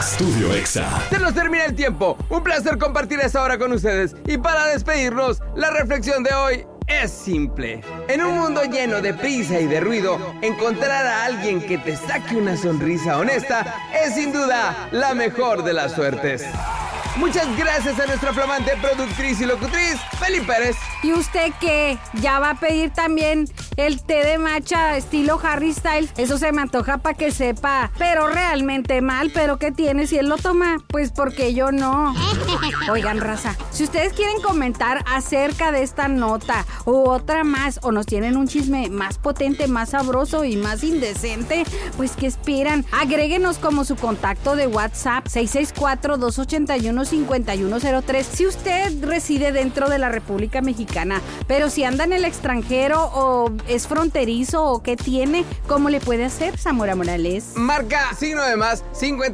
Estudio Exa. Se nos termina el tiempo. Un placer compartir esta hora con ustedes. Y para despedirnos, la reflexión de hoy es simple. En un mundo lleno de prisa y de ruido, encontrar a alguien que te saque una sonrisa honesta es sin duda la mejor de las suertes. Muchas gracias a nuestra flamante productriz y locutriz, Meli Pérez. ¿Y usted qué? ¿Ya va a pedir también el té de matcha estilo Harry Styles? Eso se me antoja para que sepa, pero realmente mal. ¿Pero qué tiene si él lo toma? Pues porque yo no. Oigan, raza, si ustedes quieren comentar acerca de esta nota u otra más, o nos tienen un chisme más potente, más sabroso y más indecente, pues ¿qué esperan? Agréguenos como su contacto de WhatsApp 664-281-5103 si usted reside dentro de la República Mexicana. Pero si anda en el extranjero o es fronterizo o qué tiene, ¿cómo le puede hacer, Zamora Morales? Marca signo de más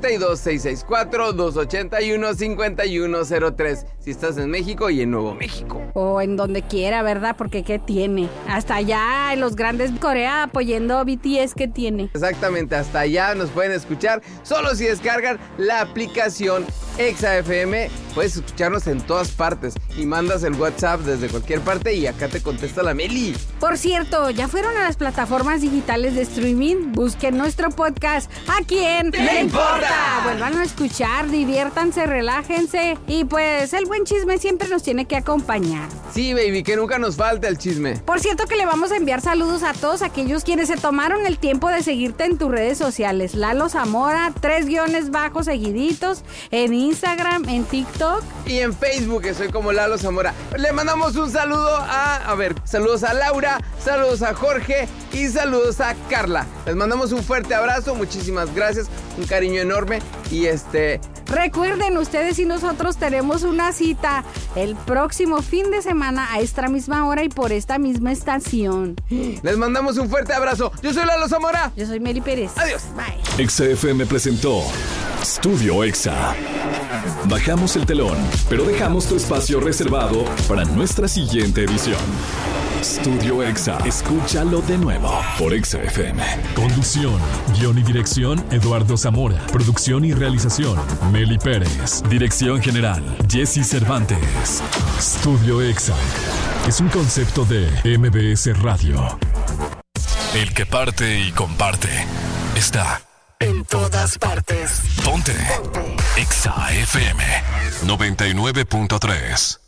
52-664-281-5103 si estás en México y en Nuevo México. O en donde quiera, ¿verdad? Porque ¿qué tiene? Hasta allá en los grandes Corea apoyando a BTS, ¿qué tiene? Exactamente, hasta allá nos pueden escuchar solo si descargan la aplicación Exa FM. Puedes escucharnos en todas partes y mandas el WhatsApp desde cualquier parte y acá te contesta la Meli. Por cierto, ¿ya fueron a las plataformas digitales de streaming? Busquen nuestro podcast. ¿A quién le importa? Vuelvan a escuchar, diviértanse, relájense y pues el buen chisme siempre nos tiene que acompañar. Sí, baby, que nunca nos falta el chisme. Por cierto que le vamos a enviar saludos a todos aquellos quienes se tomaron el tiempo de seguirte en tus redes sociales. Lalo Zamora, 3_ seguiditos, en Instagram, en TikTok y en Facebook, que soy como Lalo Zamora. Le mandamos un saludo saludos a Laura, saludos a Jorge y saludos a Carla. Les mandamos un fuerte abrazo, muchísimas gracias, un cariño enorme y recuerden, ustedes y nosotros tenemos una cita el próximo fin de semana a esta misma hora y por esta misma estación. Les mandamos un fuerte abrazo. Yo soy Lalo Zamora. Yo soy Meli Pérez. Adiós. Bye. Exa FM presentó Estudio Exa. Bajamos el telón, pero dejamos tu espacio reservado para nuestra siguiente edición. Estudio Exa. Escúchalo de nuevo por Exa FM. Conducción, guión y dirección, Eduardo Zamora. Producción y realización, Meli Pérez. Dirección general, Jesse Cervantes. Estudio Exa. Es un concepto de MBS Radio. El que parte y comparte está en todas partes. Ponte. Exa FM 99.3.